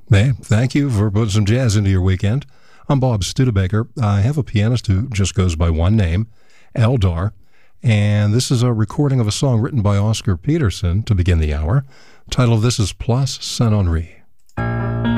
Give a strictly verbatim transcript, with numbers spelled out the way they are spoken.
Hey, thank you for putting some jazz into your weekend. I'm Bob Studebaker. I have a pianist who just goes by one name, Eldar, and this is a recording of a song written by Oscar Peterson to begin the hour, titled This is Place Saint-Henri.